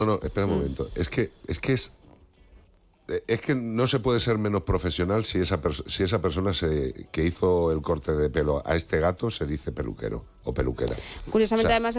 No, espera un momento. Es que no se puede ser menos profesional si esa persona que hizo el corte de pelo a este gato se dice peluquero o peluquera. Curiosamente, O sea, además,